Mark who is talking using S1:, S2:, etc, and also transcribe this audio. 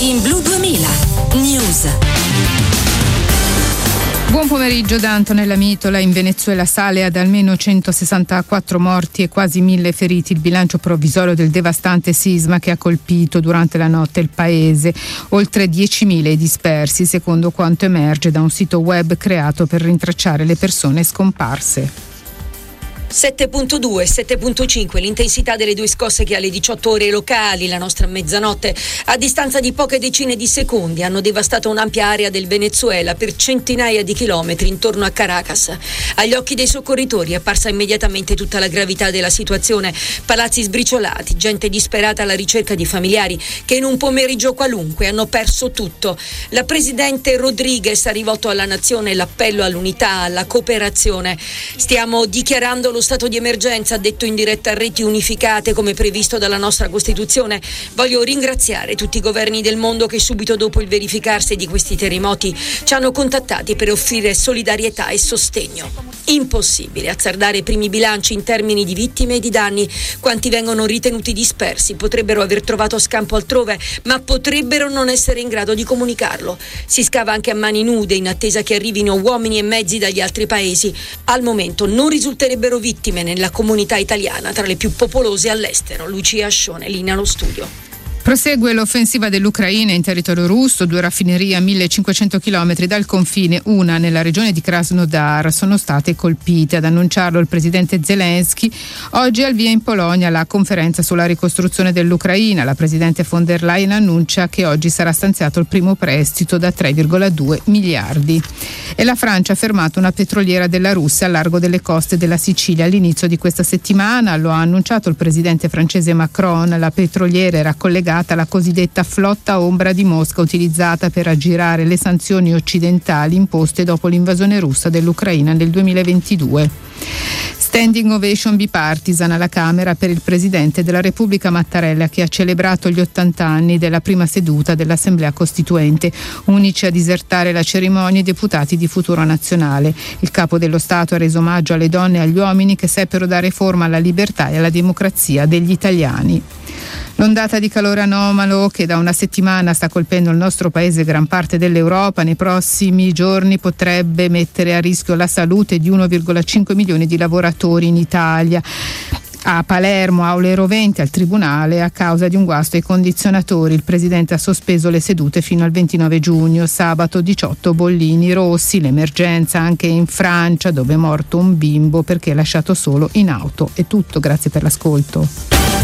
S1: in Blu 2000 News.
S2: Buon pomeriggio da Antonella Mitola. In Venezuela sale ad almeno 164 morti e quasi 1.000 feriti il bilancio provvisorio del devastante sisma che ha colpito durante la notte il paese. Oltre 10.000 i dispersi, secondo quanto emerge da un sito web creato per rintracciare le persone scomparse.
S3: 7.2, 7.5 l'intensità delle due scosse che alle 18 ore locali, la nostra mezzanotte, a distanza di poche decine di secondi hanno devastato un'ampia area del Venezuela per centinaia di chilometri intorno a Caracas. Agli occhi dei soccorritori è apparsa immediatamente tutta la gravità della situazione: palazzi sbriciolati, gente disperata alla ricerca di familiari che in un pomeriggio qualunque hanno perso tutto. La presidente Rodriguez ha rivolto alla nazione l'appello all'unità, alla cooperazione. Stiamo dichiarando lo stato di emergenza, ha detto in diretta a Reti Unificate come previsto dalla nostra Costituzione. Voglio ringraziare tutti i governi del mondo che subito dopo il verificarsi di questi terremoti ci hanno contattati per offrire solidarietà e sostegno. Impossibile azzardare i primi bilanci in termini di vittime e di danni. Quanti vengono ritenuti dispersi potrebbero aver trovato scampo altrove, ma potrebbero non essere in grado di comunicarlo. Si scava anche a mani nude in attesa che arrivino uomini e mezzi dagli altri paesi. Al momento non risulterebbero vittime nella comunità italiana, tra le più popolose all'estero. Lucia Ascione, linea allo studio.
S2: Prosegue l'offensiva dell'Ucraina in territorio russo. 2 raffinerie a 1500 km dal confine, una nella regione di Krasnodar, sono state colpite. Ad annunciarlo il presidente Zelensky. Oggi al via in Polonia la conferenza sulla ricostruzione dell'Ucraina. La presidente von der Leyen annuncia che oggi sarà stanziato il primo prestito da 3,2 miliardi. E la Francia ha fermato una petroliera della Russia al largo delle coste della Sicilia all'inizio di questa settimana. Lo ha annunciato il presidente francese Macron. La petroliera era collegata alla cosiddetta flotta ombra di Mosca, utilizzata per aggirare le sanzioni occidentali imposte dopo l'invasione russa dell'Ucraina nel 2022. Standing ovation bipartisan alla Camera per il presidente della Repubblica Mattarella, che ha celebrato gli 80 anni della prima seduta dell'Assemblea Costituente. Unici a disertare la cerimonia i deputati di Futuro Nazionale. Il capo dello Stato ha reso omaggio alle donne e agli uomini che seppero dare forma alla libertà e alla democrazia degli italiani. L'ondata di calore anomalo che da una settimana sta colpendo il nostro paese e gran parte dell'Europa nei prossimi giorni potrebbe mettere a rischio la salute di 1,5 milioni di lavoratori in Italia. A Palermo, aule roventi al tribunale a causa di un guasto ai condizionatori. Il presidente ha sospeso le sedute fino al 29 giugno. Sabato 18 bollini rossi, l'emergenza anche in Francia, dove è morto un bimbo perché lasciato solo in auto. È tutto, grazie per l'ascolto.